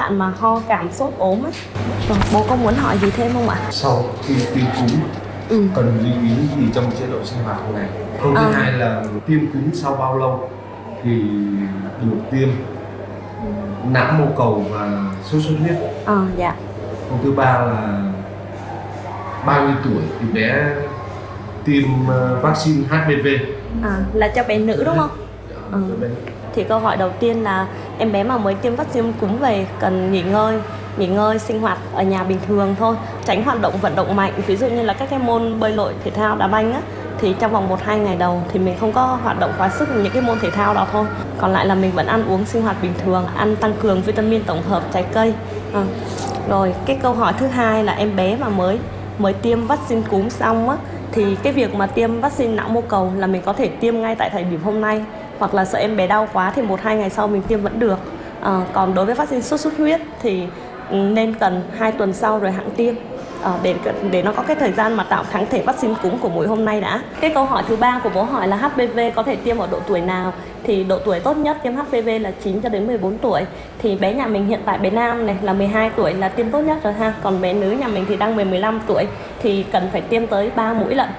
bạn mà ho cảm sốt ốm ấy. Rồi, bố có muốn hỏi gì thêm không ạ? Sau khi tiêm cúm cần lưu ý gì trong chế độ sinh hoạt này? Câu thứ hai là tiêm cúm sau bao lâu thì được tiêm não mô cầu và sốt xuất huyết? Dạ. Câu thứ ba là bao nhiêu tuổi thì bé tiêm vaccine HPV? Là cho bé nữ đúng không? Thì câu hỏi đầu tiên là em bé mà mới tiêm vaccine cúm về cần nghỉ ngơi sinh hoạt ở nhà bình thường thôi, tránh hoạt động vận động mạnh, ví dụ như là các cái môn bơi lội, thể thao, đá banh á, thì trong vòng 1-2 ngày đầu thì mình không có hoạt động quá sức những cái môn thể thao đó thôi. Còn lại là mình vẫn ăn uống sinh hoạt bình thường, ăn tăng cường vitamin tổng hợp, trái cây. Rồi cái câu hỏi thứ hai là em bé mà mới tiêm vaccine cúm xong á, thì cái việc mà tiêm vaccine não mô cầu là mình có thể tiêm ngay tại thời điểm hôm nay, hoặc là sợ em bé đau quá thì 1-2 ngày sau mình tiêm vẫn được. Còn đối với vaccine sốt xuất huyết thì nên cần 2 tuần sau rồi hẵng tiêm, để nó có cái thời gian mà tạo kháng thể vaccine cúm của mũi hôm nay đã. Cái câu hỏi thứ ba của bố hỏi là HPV có thể tiêm ở độ tuổi nào? Thì độ tuổi tốt nhất tiêm HPV là 9 cho đến 14 tuổi. Thì bé nhà mình hiện tại bé nam này là 12 tuổi là tiêm tốt nhất rồi ha. Còn bé nữ nhà mình thì đang 15 tuổi thì cần phải tiêm tới 3 mũi lận.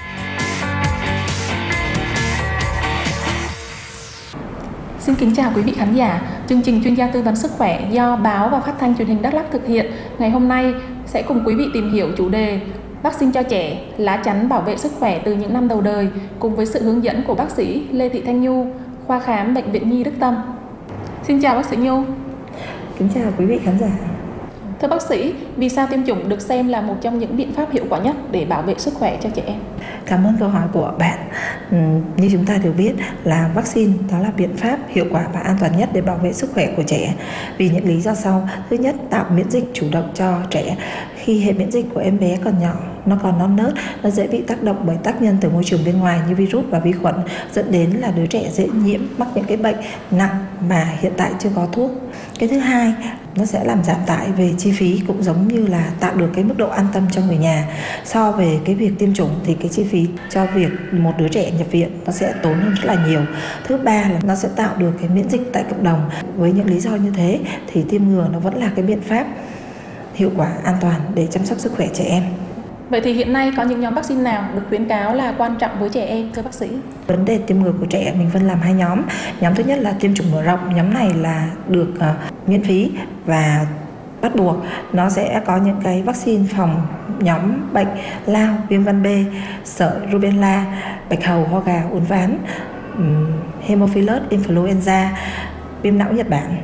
Xin kính chào quý vị khán giả. Chương trình chuyên gia tư vấn sức khỏe do báo và phát thanh truyền hình Đắk Lắk thực hiện ngày hôm nay sẽ cùng quý vị tìm hiểu chủ đề vaccine cho trẻ, lá chắn bảo vệ sức khỏe từ những năm đầu đời, cùng với sự hướng dẫn của bác sĩ Lê Thị Thanh Nhu, khoa khám Bệnh viện Nhi Đức Tâm. Xin chào bác sĩ Nhu. Kính chào quý vị khán giả. Thưa bác sĩ, vì sao tiêm chủng được xem là một trong những biện pháp hiệu quả nhất để bảo vệ sức khỏe cho trẻ em? Cảm ơn câu hỏi của bạn. Như chúng ta đều biết là vaccine đó là biện pháp hiệu quả và an toàn nhất để bảo vệ sức khỏe của trẻ, vì những lý do sau. Thứ nhất, tạo miễn dịch chủ động cho trẻ. Khi hệ miễn dịch của em bé còn nhỏ, nó còn non nớt, nó dễ bị tác động bởi tác nhân từ môi trường bên ngoài như virus và vi khuẩn, dẫn đến là đứa trẻ dễ nhiễm mắc những cái bệnh nặng mà hiện tại chưa có thuốc. Cái thứ hai, nó sẽ làm giảm tải về chi phí, cũng giống như là tạo được cái mức độ an tâm cho người nhà. So về cái việc tiêm chủng thì cái chi phí cho việc một đứa trẻ nhập viện nó sẽ tốn hơn rất là nhiều. Thứ ba là nó sẽ tạo được cái miễn dịch tại cộng đồng. Với những lý do như thế thì tiêm ngừa nó vẫn là cái biện pháp hiệu quả, an toàn để chăm sóc sức khỏe trẻ em. Vậy thì hiện nay có những nhóm vaccine nào được khuyến cáo là quan trọng với trẻ em thưa bác sĩ? Vấn đề tiêm ngừa của trẻ mình phân làm 2 nhóm. Nhóm thứ nhất là tiêm chủng mở rộng. Nhóm này là được miễn phí và bắt buộc. Nó sẽ có những cái vaccine phòng nhóm bệnh lao, viêm gan B, sởi, rubella, bạch hầu, ho gà, uốn ván, Haemophilus influenza, viêm não Nhật Bản.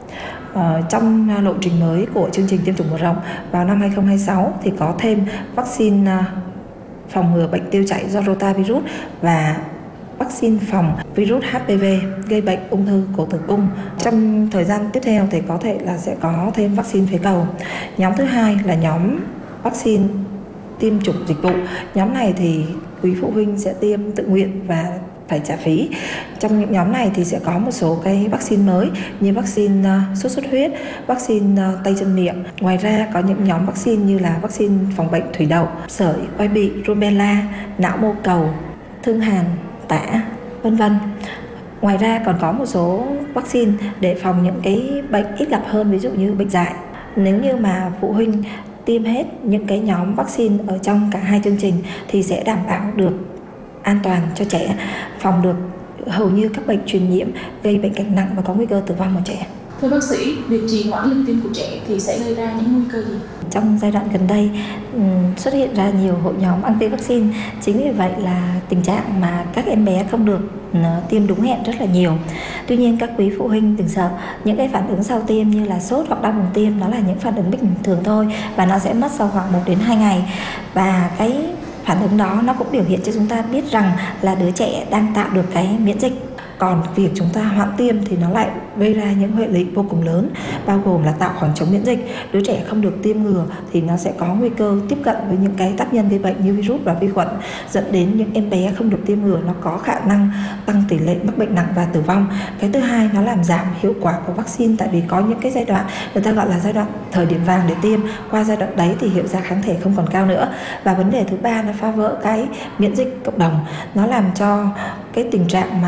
Trong lộ trình mới của chương trình tiêm chủng mở rộng vào năm 2026 thì có thêm vaccine phòng ngừa bệnh tiêu chảy do rotavirus và vaccine phòng virus HPV gây bệnh ung thư cổ tử cung. Trong thời gian tiếp theo thì có thể là sẽ có thêm vaccine phế cầu. Nhóm thứ hai là nhóm vaccine tiêm chủng dịch vụ. Nhóm này thì quý phụ huynh sẽ tiêm tự nguyện và phải trả phí. Trong những nhóm này thì sẽ có một số cái vaccine mới như vaccine sốt xuất huyết, vaccine tay chân miệng. Ngoài ra có những nhóm vaccine như là vaccine phòng bệnh thủy đậu, sởi, quai bị, rubella, não mô cầu, thương hàn, tả, vân vân. Ngoài ra còn có một số vaccine để phòng những cái bệnh ít gặp hơn, ví dụ như bệnh dại. Nếu như mà phụ huynh tiêm hết những cái nhóm vaccine ở trong cả 2 chương trình thì sẽ đảm bảo được an toàn cho trẻ, phòng được hầu như các bệnh truyền nhiễm gây bệnh cảnh nặng và có nguy cơ tử vong ở trẻ. Thưa bác sĩ, việc trì hoãn lịch tiêm của trẻ thì sẽ gây ra những nguy cơ gì? Trong giai đoạn gần đây xuất hiện ra nhiều hội nhóm anti-vaccine. Chính vì vậy là tình trạng mà các em bé không được tiêm đúng hẹn rất là nhiều. Tuy nhiên các quý phụ huynh đừng sợ, những cái phản ứng sau tiêm như là sốt hoặc đau vùng tiêm nó là những phản ứng bình thường thôi và nó sẽ mất sau khoảng 1 đến 2 ngày. Và cái phản ứng đó nó cũng biểu hiện cho chúng ta biết rằng là đứa trẻ đang tạo được cái miễn dịch. Còn việc chúng ta hoãn tiêm thì nó lại gây ra những hệ lụy vô cùng lớn, bao gồm là tạo khoảng trống miễn dịch. Đứa trẻ không được tiêm ngừa thì nó sẽ có nguy cơ tiếp cận với những cái tác nhân gây bệnh như virus và vi khuẩn, dẫn đến những em bé không được tiêm ngừa nó có khả năng tăng tỷ lệ mắc bệnh nặng và tử vong. Cái thứ hai, nó làm giảm hiệu quả của vaccine, tại vì có những cái giai đoạn người ta gọi là giai đoạn thời điểm vàng để tiêm, qua giai đoạn đấy thì hiệu giá kháng thể không còn cao nữa. Và vấn đề thứ ba, nó phá vỡ cái miễn dịch cộng đồng, nó làm cho cái tình trạng mà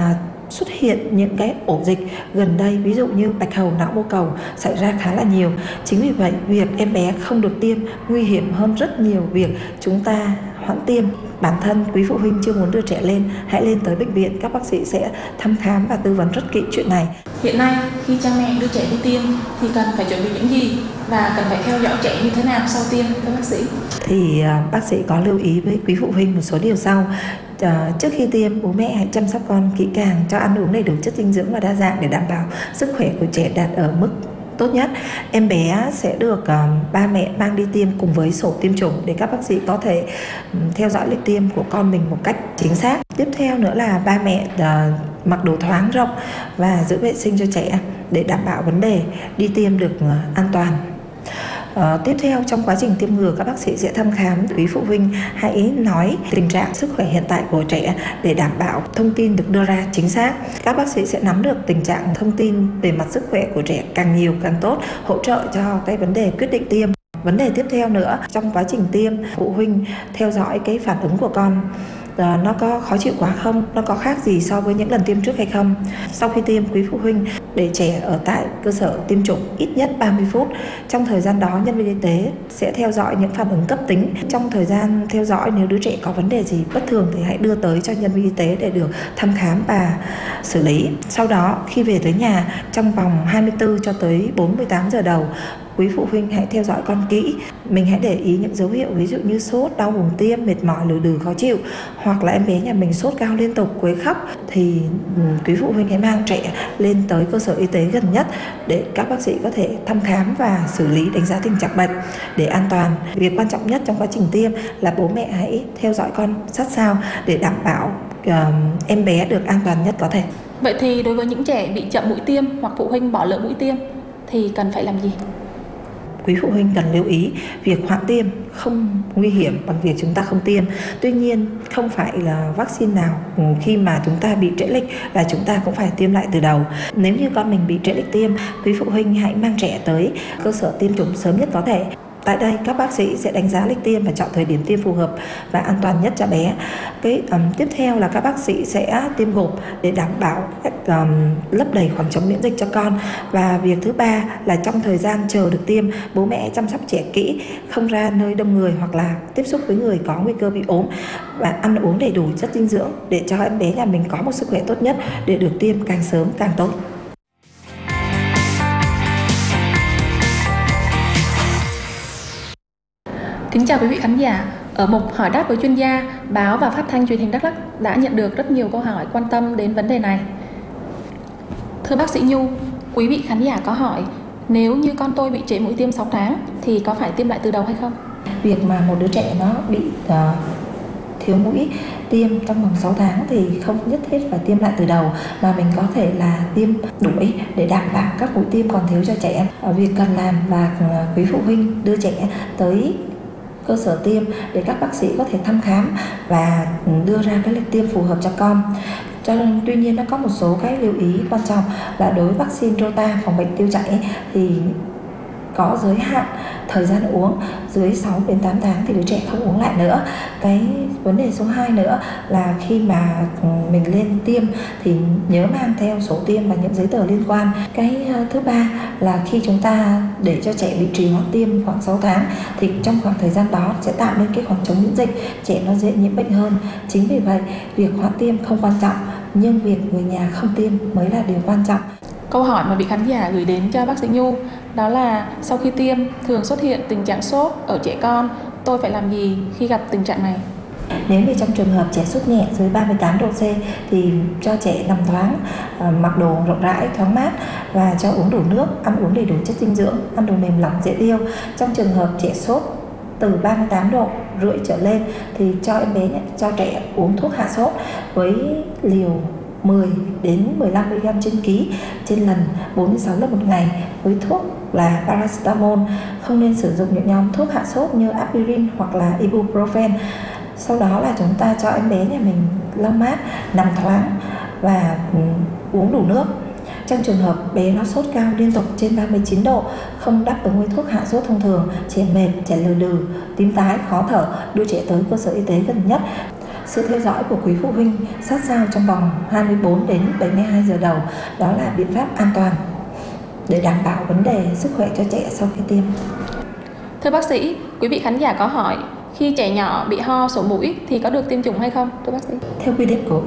xuất hiện những cái ổ dịch gần đây, ví dụ như bạch hầu, não mô cầu xảy ra khá là nhiều. Chính vì vậy việc em bé không được tiêm nguy hiểm hơn rất nhiều việc chúng ta hoãn tiêm. Bản thân quý phụ huynh chưa muốn đưa trẻ lên, hãy lên tới bệnh viện, các bác sĩ sẽ thăm khám và tư vấn rất kỹ chuyện này. Hiện nay khi cha mẹ đưa trẻ đi tiêm thì cần phải chuẩn bị những gì và cần phải theo dõi trẻ như thế nào sau tiêm thưa bác sĩ? Thì bác sĩ có lưu ý với quý phụ huynh một số điều sau. Trước khi tiêm, bố mẹ hãy chăm sóc con kỹ càng, cho ăn uống đầy đủ chất dinh dưỡng và đa dạng để đảm bảo sức khỏe của trẻ đạt ở mức tốt nhất. Em bé sẽ được ba mẹ mang đi tiêm cùng với sổ tiêm chủng để các bác sĩ có thể theo dõi lịch tiêm của con mình một cách chính xác. Tiếp theo nữa là ba mẹ mặc đồ thoáng rộng và giữ vệ sinh cho trẻ để đảm bảo vấn đề đi tiêm được an toàn. Tiếp theo trong quá trình tiêm ngừa, các bác sĩ sẽ thăm khám. Quý phụ huynh hãy nói tình trạng sức khỏe hiện tại của trẻ để đảm bảo thông tin được đưa ra chính xác. Các bác sĩ sẽ nắm được tình trạng thông tin về mặt sức khỏe của trẻ càng nhiều càng tốt, hỗ trợ cho cái vấn đề quyết định tiêm. Vấn đề tiếp theo nữa, trong quá trình tiêm, phụ huynh theo dõi cái phản ứng của con. Nó có khó chịu quá không? Nó có khác gì so với những lần tiêm trước hay không? Sau khi tiêm, quý phụ huynh để trẻ ở tại cơ sở tiêm chủng ít nhất 30 phút. Trong thời gian đó, nhân viên y tế sẽ theo dõi những phản ứng cấp tính. Trong thời gian theo dõi, nếu đứa trẻ có vấn đề gì bất thường thì hãy đưa tới cho nhân viên y tế để được thăm khám và xử lý. Sau đó, khi về tới nhà, trong vòng 24 cho tới 48 giờ đầu, quý phụ huynh hãy theo dõi con kỹ. Mình hãy để ý những dấu hiệu ví dụ như sốt, đau vùng tiêm, mệt mỏi, lừ đừ, khó chịu, hoặc là em bé nhà mình sốt cao liên tục, quấy khóc thì quý phụ huynh hãy mang trẻ lên tới cơ sở y tế gần nhất để các bác sĩ có thể thăm khám và xử lý, đánh giá tình trạng bệnh để an toàn. Việc quan trọng nhất trong quá trình tiêm là bố mẹ hãy theo dõi con sát sao để đảm bảo em bé được an toàn nhất có thể. Vậy thì đối với những trẻ bị chậm mũi tiêm hoặc phụ huynh bỏ lỡ mũi tiêm thì cần phải làm gì? Quý phụ huynh cần lưu ý việc hoãn tiêm không nguy hiểm bằng việc chúng ta không tiêm. Tuy nhiên không phải là vaccine nào khi mà chúng ta bị trễ lịch là chúng ta cũng phải tiêm lại từ đầu. Nếu như con mình bị trễ lịch tiêm, quý phụ huynh hãy mang trẻ tới cơ sở tiêm chủng sớm nhất có thể. Tại đây các bác sĩ sẽ đánh giá lịch tiêm và chọn thời điểm tiêm phù hợp và an toàn nhất cho bé. Tiếp theo là các bác sĩ sẽ tiêm gộp để đảm bảo lấp đầy khoảng trống miễn dịch cho con. Và việc thứ ba là trong thời gian chờ được tiêm, bố mẹ chăm sóc trẻ kỹ, không ra nơi đông người hoặc là tiếp xúc với người có nguy cơ bị ốm, và ăn uống đầy đủ chất dinh dưỡng để cho em bé nhà mình có một sức khỏe tốt nhất để được tiêm càng sớm càng tốt. Kính chào quý vị khán giả. Ở mục hỏi đáp với chuyên gia, báo và phát thanh truyền hình Đắk Lắk đã nhận được rất nhiều câu hỏi quan tâm đến vấn đề này. Thưa bác sĩ Nhu, quý vị khán giả có hỏi nếu như con tôi bị trễ mũi tiêm 6 tháng thì có phải tiêm lại từ đầu hay không? Việc mà một đứa trẻ nó bị thiếu mũi tiêm trong vòng 6 tháng thì không nhất thiết phải tiêm lại từ đầu, mà mình có thể là tiêm đuổi để đảm bảo các mũi tiêm còn thiếu cho trẻ. Việc cần làm là quý phụ huynh đưa trẻ tới cơ sở tiêm để các bác sĩ có thể thăm khám và đưa ra cái lịch tiêm phù hợp cho con. Tuy nhiên nó có một số cái lưu ý quan trọng là đối với vaccine Rota phòng bệnh tiêu chảy thì có giới hạn thời gian uống, dưới 6 đến 8 tháng thì đứa trẻ không uống lại nữa. Cái vấn đề số 2 nữa là khi mà mình lên tiêm thì nhớ mang theo sổ tiêm và những giấy tờ liên quan. Cái thứ ba là khi chúng ta để cho trẻ bị trì hoãn tiêm khoảng 6 tháng thì trong khoảng thời gian đó sẽ tạo nên cái khoảng trống miễn dịch, trẻ nó dễ nhiễm bệnh hơn. Chính vì vậy việc hoãn tiêm không quan trọng, nhưng việc người nhà không tiêm mới là điều quan trọng. Câu hỏi mà vị khán giả gửi đến cho bác sĩ Nhu đó là sau khi tiêm thường xuất hiện tình trạng sốt ở trẻ con, tôi phải làm gì khi gặp tình trạng này? Nếu như trong trường hợp trẻ sốt nhẹ dưới 38 độ C thì cho trẻ nằm thoáng, mặc đồ rộng rãi, thoáng mát và cho uống đủ nước, ăn uống đầy đủ chất dinh dưỡng, ăn đồ mềm lỏng dễ tiêu. Trong trường hợp trẻ sốt từ 38 độ rưỡi trở lên thì cho trẻ uống thuốc hạ sốt với liều 10 đến 15 mg trên ký trên lần 4 đến 6 lần một ngày với thuốc là paracetamol. Không nên sử dụng những nhóm thuốc hạ sốt như aspirin hoặc là ibuprofen. Sau đó là chúng ta cho em bé nhà mình lau mát, nằm thoáng và uống đủ nước. Trong trường hợp bé nó sốt cao liên tục trên 39 độ, không đáp ứng với thuốc hạ sốt thông thường, trẻ mệt, trẻ lừ đừ, tím tái, khó thở, đưa trẻ tới cơ sở y tế gần nhất. sự theo dõi của quý phụ huynh sát sao trong vòng 24 đến 72 giờ đầu. Đó là biện pháp an toàn để đảm bảo vấn đề sức khỏe cho trẻ sau khi tiêm. Thưa bác sĩ, quý vị khán giả có hỏi khi trẻ nhỏ bị ho sổ mũi thì có được tiêm chủng hay không? Thưa bác sĩ. Theo quy định của